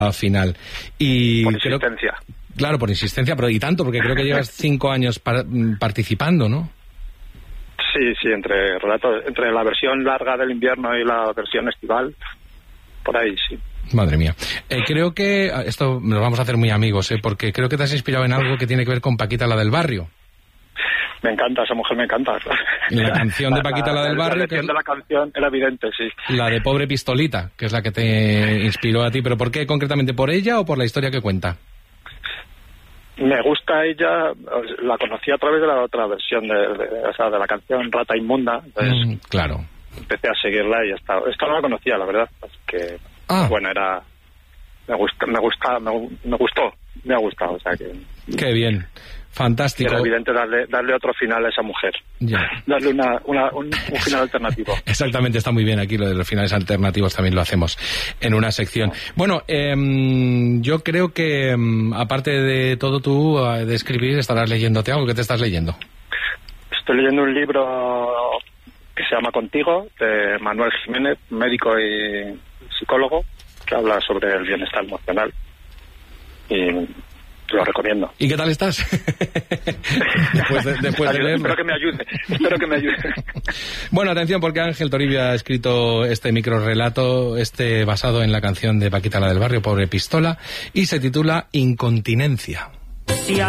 final. Y por insistencia. Claro, por insistencia, pero y tanto, porque creo que llevas 5 años participando, ¿no? Sí, entre la versión larga del invierno y la versión estival, por ahí sí. Madre mía. Creo que esto nos vamos a hacer muy amigos, porque creo que te has inspirado en algo que tiene que ver con Paquita, la del barrio. Me encanta, esa mujer me encanta. La canción de Paquita, la del barrio... La letra de la canción era evidente, sí. La de Pobre Pistolita, que es la que te inspiró a ti. ¿Pero por qué concretamente? ¿Por ella o por la historia que cuenta? Me gusta ella, la conocí a través de la otra versión de la canción Rata Inmunda. Entonces, claro. Empecé a seguirla y esta no la conocía, la verdad. Así que, bueno, me ha gustado, o sea que... Qué bien. Fantástico. Era evidente darle otro final a esa mujer. Ya. Darle un final alternativo. Exactamente, está muy bien. Aquí lo de los finales alternativos también lo hacemos en una sección. Bueno, yo creo que aparte de todo tú, de escribir, estarás leyéndote algo. ¿Qué te estás leyendo? Estoy leyendo un libro que se llama Contigo, de Manuel Jiménez, médico y psicólogo, que habla sobre el bienestar emocional. Y... lo recomiendo. ¿Y qué tal estás? después de leerlo. Espero que me ayude. Bueno, atención, porque Ángel Toribio ha escrito este microrrelato, basado en la canción de Paquita, la del barrio, Pobre Pistola, y se titula Incontinencia.